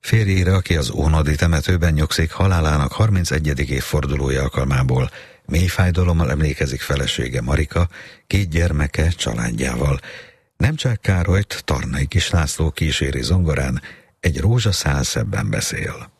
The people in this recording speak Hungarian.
Férjére, aki az ónodi temetőben nyugszik, halálának 31. évfordulója alkalmából mély fájdalommal emlékezik felesége Marika, 2 gyermeke családjával. Nemcsák Károlyt Tarnai Kis László kíséri zongorán, egy rózsaszál szebben beszél.